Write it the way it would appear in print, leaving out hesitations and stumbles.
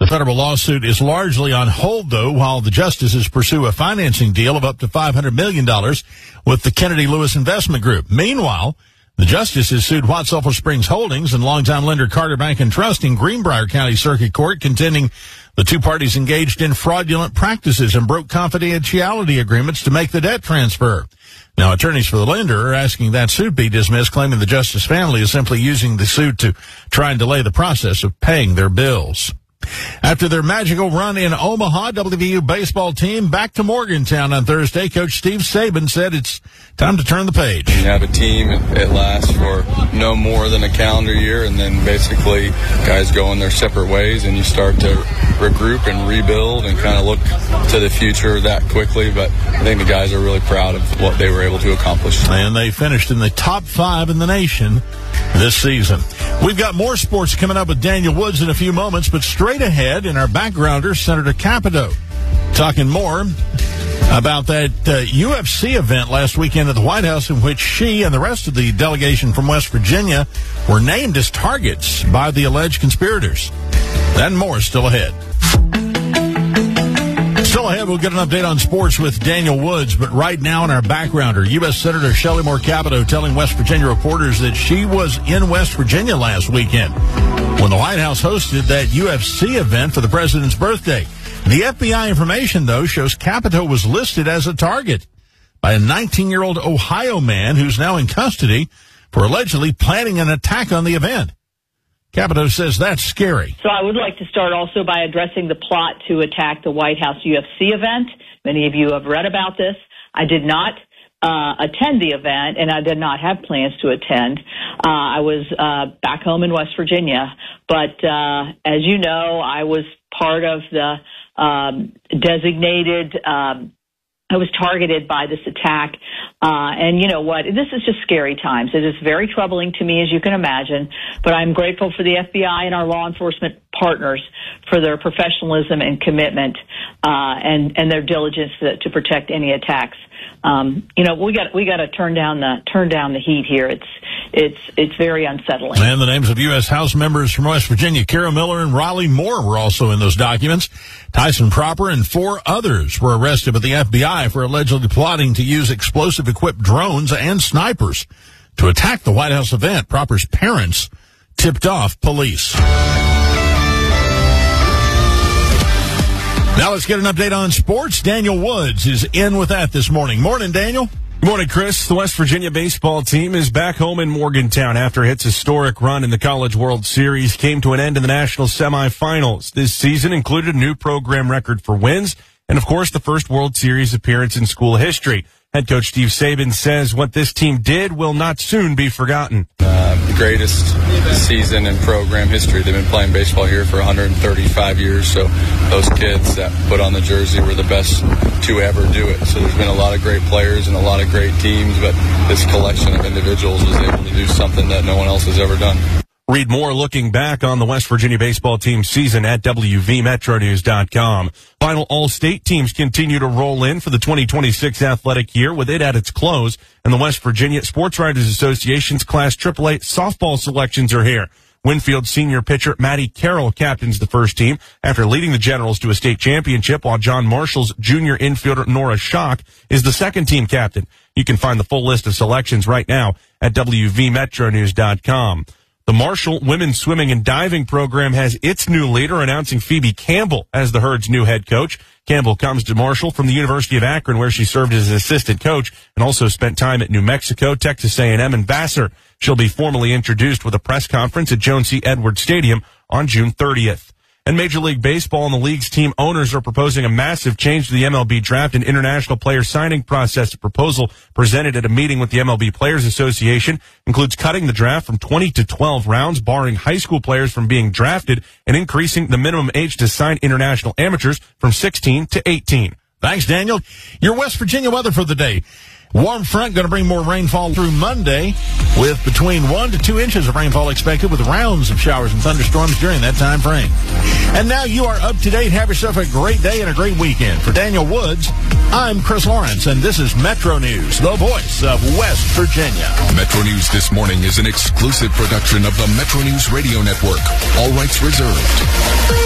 The federal lawsuit is largely on hold, though, while the justices pursue a financing deal of up to $500 million with the Kennedy Lewis Investment Group. Meanwhile, the justices sued White Sulphur Springs Holdings and longtime lender Carter Bank and Trust in Greenbrier County Circuit Court, contending the two parties engaged in fraudulent practices and broke confidentiality agreements to make the debt transfer. Now, attorneys for the lender are asking that suit be dismissed, claiming the Justice family is simply using the suit to try and delay the process of paying their bills. After their magical run in Omaha, WVU baseball team back to Morgantown on Thursday. Coach Steve Saban said it's time to turn the page. You have a team, it lasts for no more than a calendar year, and then basically guys go in their separate ways, and you start to regroup and rebuild and kind of look to the future that quickly. But I think the guys are really proud of what they were able to accomplish. And they finished in the top 5 in the nation this season. We've got more sports coming up with Daniel Woods in a few moments, but straight ahead in our backgrounder, Senator Capito, talking more about that UFC event last weekend at the White House in which she and the rest of the delegation from West Virginia were named as targets by the alleged conspirators. That and more still ahead. Still ahead, we'll get an update on sports with Daniel Woods, but right now in our backgrounder, U.S. Senator Shelley Moore Capito telling West Virginia reporters that she was in West Virginia last weekend when the White House hosted that UFC event for the president's birthday. The FBI information, though, shows Capito was listed as a target by a 19-year-old Ohio man who's now in custody for allegedly planning an attack on the event. Capito says that's scary. So I would like to start also by addressing the plot to attack the White House UFC event. Many of you have read about this. I did not attend the event, and I did not have plans to attend. I was back home in West Virginia. But as you know, I was part of the designated I was targeted by this attack. And you know what? This is just scary times. It is very troubling to me, as you can imagine. But I'm grateful for the FBI and our law enforcement partners for their professionalism and commitment and their diligence to protect any attacks. You know, we got to turn down the heat here. It's very unsettling. And the names of U.S. House members from West Virginia, Kara Miller and Raleigh Moore, were also in those documents. Tyson Proper and 4 others were arrested by the FBI for allegedly plotting to use explosive-equipped drones and snipers to attack the White House event. Proper's parents tipped off police. Now let's get an update on sports. Daniel Woods is in with that this morning. Morning, Daniel. Good morning, Chris. The West Virginia baseball team is back home in Morgantown after its historic run in the College World Series came to an end in the national semifinals. This season included a new program record for wins and, of course, the first World Series appearance in school history. Head coach Steve Saban says what this team did will not soon be forgotten. Greatest season in program history. They've been playing baseball here for 135 years, so those kids that put on the jersey were the best to ever do it. So there's been a lot of great players and a lot of great teams, but this collection of individuals was able to do something that no one else has ever done. Read more looking back on the West Virginia baseball team season at WVMetroNews.com. Final all-state teams continue to roll in for the 2026 athletic year with it at its close, and the West Virginia Sports Writers Association's Class AAA softball selections are here. Winfield senior pitcher Matty Carroll captains the first team after leading the Generals to a state championship, while John Marshall's junior infielder Nora Schock is the second team captain. You can find the full list of selections right now at WVMetroNews.com. The Marshall women's swimming and diving program has its new leader, announcing Phoebe Campbell as the Herd's new head coach. Campbell comes to Marshall from the University of Akron, where she served as an assistant coach and also spent time at New Mexico, Texas A&M, and Vassar. She'll be formally introduced with a press conference at Joan C. Edwards Stadium on June 30th. And Major League Baseball and the league's team owners are proposing a massive change to the MLB draft and international player signing process. A proposal presented at a meeting with the MLB Players Association includes cutting the draft from 20 to 12 rounds, barring high school players from being drafted, and increasing the minimum age to sign international amateurs from 16 to 18. Thanks, Daniel. Your West Virginia weather for the day. Warm front going to bring more rainfall through Monday with between 1 to 2 inches of rainfall expected with rounds of showers and thunderstorms during that time frame. And now you are up to date. Have yourself a great day and a great weekend. For Daniel Woods, I'm Chris Lawrence, and this is Metro News, the voice of West Virginia. Metro News This Morning is an exclusive production of the Metro News Radio Network. All rights reserved.